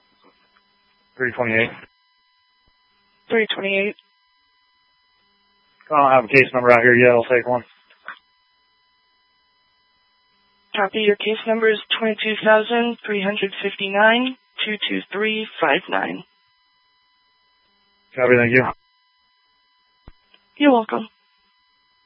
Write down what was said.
328. 328. I don't have a case number out here yet. I'll take one. Copy. Your case number is 22,359 22359. Copy. Thank you. You're welcome.